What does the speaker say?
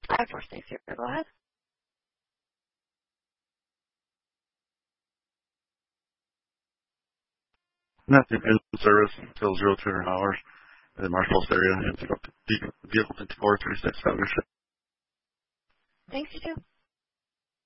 Stacy. Go ahead. Nothing in service until 0200 hours in the Marshall area and vehicle 5436 Avenue. Thanks, you too.